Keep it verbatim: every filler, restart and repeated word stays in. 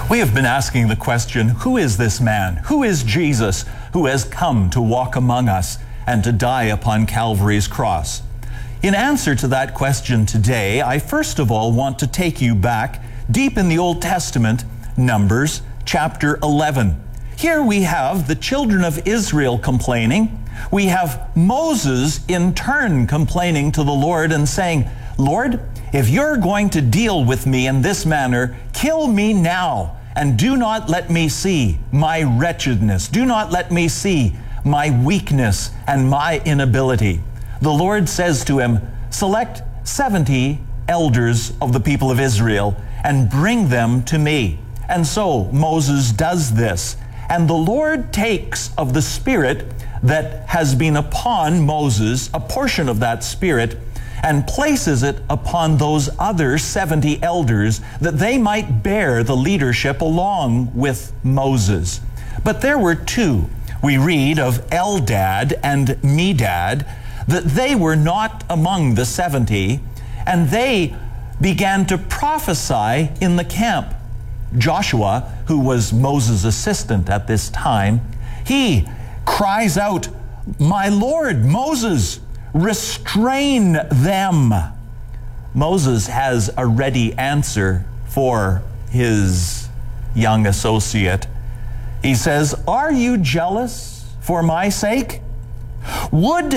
We have been asking the question, who is this man? Who is Jesus who has come to walk among us and to die upon Calvary's cross? In answer to that question today, I first of all want to take you back deep in the Old Testament, Numbers chapter eleven. Here we have the children of Israel complaining. We have Moses in turn complaining to the Lord and saying, Lord, if you're going to deal with me in this manner, kill me now, and do not let me see my wretchedness. Do not let me see my weakness and my inability. The Lord says to him, select seventy elders of the people of Israel and bring them to me. And so Moses does this. And the Lord takes of the Spirit that has been upon Moses, a portion of that Spirit, and places it upon those other seventy elders that they might bear the leadership along with Moses. But there were two. We read of Eldad and Medad, that they were not among the seventy, and they began to prophesy in the camp. Joshua, who was Moses' assistant at this time, he cries out, my Lord, Moses, restrain them. Moses has a ready answer for his young associate. He says, are you jealous for my sake? Would